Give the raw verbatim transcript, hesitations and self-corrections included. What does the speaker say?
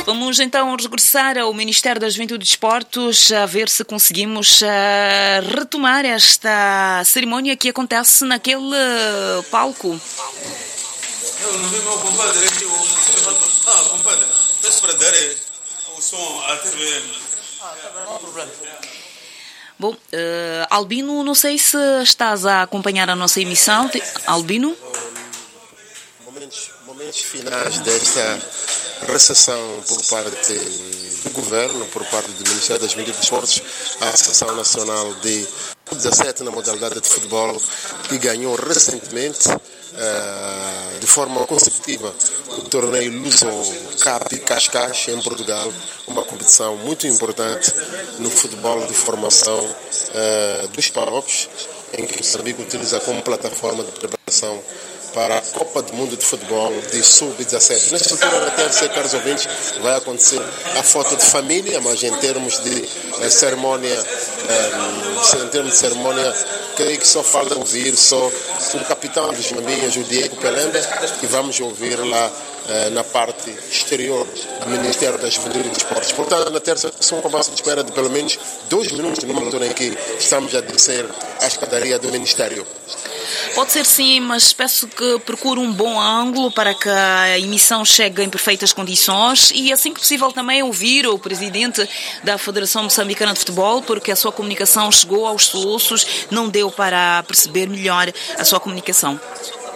Vamos então regressar ao Ministério da Juventude e Desportos a ver se conseguimos uh, retomar esta cerimónia que acontece naquele uh, palco. Eu não vi meu compadre aqui, o ah, compadre, peço para dar o som à T V. Ah, tá bem, não há problema. Bom, uh, Albino, não sei se estás a acompanhar a nossa emissão. Albino? Momentos, momentos finais desta recepção por parte do Governo, por parte do Ministério das Juventude e Desportos, à Associação Nacional de dezassete na modalidade de futebol, que ganhou recentemente, uh, de forma consecutiva, o torneio Luso Cup Cascais em Portugal, uma competição muito importante no futebol de formação uh, dos PAOPs, em que Moçambique utiliza como plataforma de preparação para a Copa do Mundo de Futebol de sub dezassete. Nesta altura da terça, caros ouvintes, vai acontecer a foto de família, mas em termos de eh, cerimónia, eh, em termos de cerimónia, creio que só falta ouvir só o capitão dos Mambinhas, o Diego Pelemba, que vamos ouvir lá eh, na parte exterior do Ministério da Juventude e Desportos. Portanto, na terça, são um compasso de espera de pelo menos dois minutos, numa altura em que estamos a descer a escadaria do Ministério. Pode ser sim, mas peço que procure um bom ângulo para que a emissão chegue em perfeitas condições e, assim que possível, também ouvir o presidente da Federação Moçambicana de Futebol, porque a sua comunicação chegou aos soluços, não deu para perceber melhor a sua comunicação.